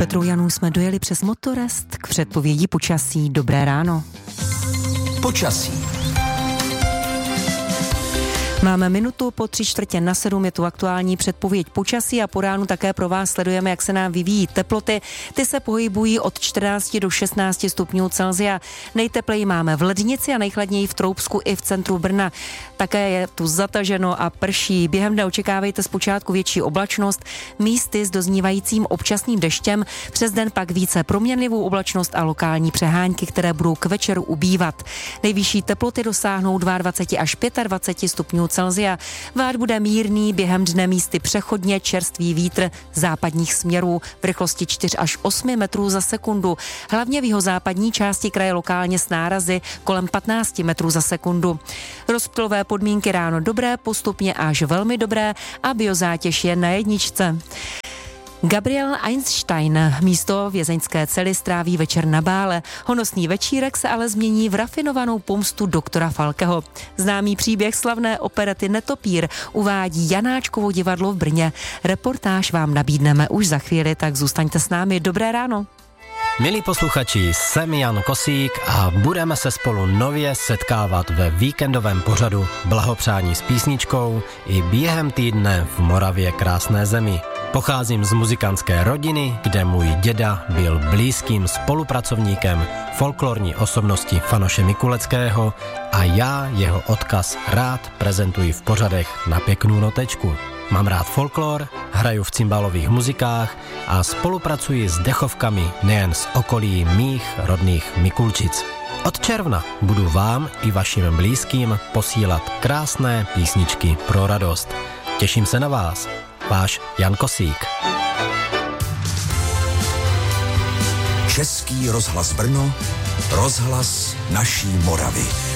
Petrou Janů jsme dojeli přes Motorest k předpovědi počasí. Dobré ráno. Počasí. Máme minutu po 6:45, je tu aktuální předpověď počasí a po ránu také pro vás sledujeme, jak se nám vyvíjí teploty. Ty se pohybují od 14 do 16 stupňů Celsia. Nejtepleji máme v Lednici a nejchladněji v Troubsku i v centru Brna. Také je tu zataženo a prší. Během dne očekávejte zpočátku větší oblačnost, místy s doznívajícím občasným deštěm, přes den pak více proměnlivou oblačnost a lokální přehánky, které budou k večeru ubývat. Nejvyšší teploty dosáhnou 22 až 25 stupňů Celsia. Vád bude mírný, během dne místy přechodně čerstvý vítr západních směrů v rychlosti 4 až 8 metrů za sekundu. Hlavně v jihozápadní části kraje lokálně s nárazy kolem 15 metrů za sekundu. Rozptylové podmínky ráno dobré, postupně až velmi dobré a biozátěž je na jedničce. Gabriel Einstein místo vězeňské cely stráví večer na bále. Honosný večírek se ale změní v rafinovanou pomstu doktora Falkeho. Známý příběh slavné operety Netopír uvádí Janáčkovo divadlo v Brně. Reportáž vám nabídneme už za chvíli, tak zůstaňte s námi. Dobré ráno. Milí posluchači, jsem Jan Kosík a budeme se spolu nově setkávat ve víkendovém pořadu Blahopřání s písničkou i během týdne v Moravě krásné zemi. Pocházím z muzikantské rodiny, kde můj děda byl blízkým spolupracovníkem folklorní osobnosti Fanoše Mikuleckého a já jeho odkaz rád prezentuji v pořadech na pěknou notečku. Mám rád folklor, hraju v cymbalových muzikách a spolupracuji s dechovkami nejen z okolí mých rodných Mikulčic. Od června budu vám i vašim blízkým posílat krásné písničky pro radost. Těším se na vás. Váš Jan Kosík. Český rozhlas Brno, rozhlas naší Moravy.